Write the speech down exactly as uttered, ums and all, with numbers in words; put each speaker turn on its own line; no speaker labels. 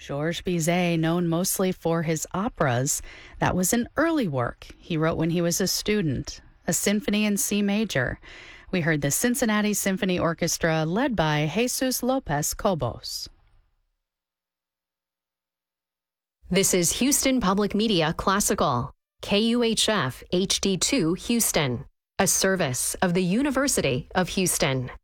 Georges Bizet, known mostly for his operas, that was an early work he wrote when he was a student, a symphony in C major. We heard the Cincinnati Symphony Orchestra led by Jesus Lopez Cobos.
This is Houston Public Media Classical, K U H F H D two Houston, a service of the University of Houston.